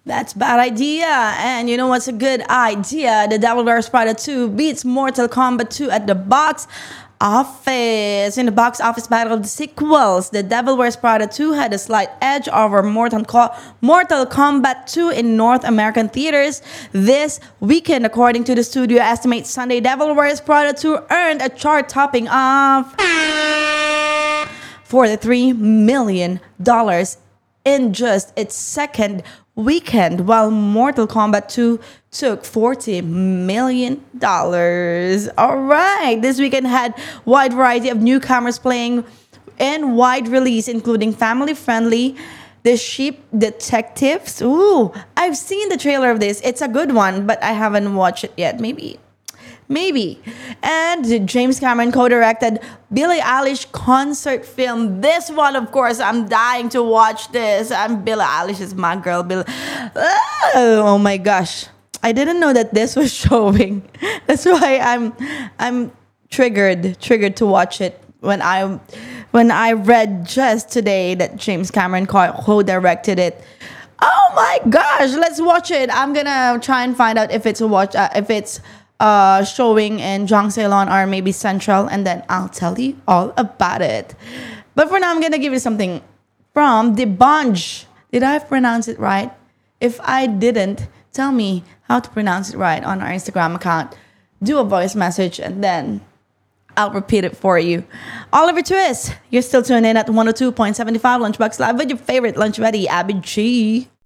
That's bad idea. And you know what's a good idea? The Devil Wears Prada 2 beats Mortal Kombat 2 at the box office. In the box office battle of the sequels, The Devil Wears Prada 2 had a slight edge over Mortal Kombat 2 in North American theaters this weekend. According to the studio estimates, Sunday Devil Wears Prada 2 earned a chart-topping of $43 million in just its second weekend, while Mortal Kombat 2 took $40 million. All right, this weekend had wide variety of newcomers playing in wide release, including family-friendly The Sheep Detectives. Ooh, I've seen the trailer of this. It's a good one, but I haven't watched it yet. Maybe. And James Cameron co-directed Billie Eilish concert film. This one, of course, I'm dying to watch this. Billie Eilish is my girl. Oh my gosh. I didn't know that this was showing. That's why I'm triggered to watch it when I read just today that James Cameron co-directed it. Oh my gosh, let's watch it. I'm gonna try and find out if it's showing in Jong Ceylon or maybe Central, and then I'll tell you all about it. But for now, I'm gonna give you something from The Bunch. Did I pronounce it right? If I didn't, tell me how to pronounce it right on our Instagram account. Do a voice message and then I'll repeat it for you. Oliver Twist, you're still tuned in at 102.75 Lunchbox Live with your favorite lunch buddy, Abby G.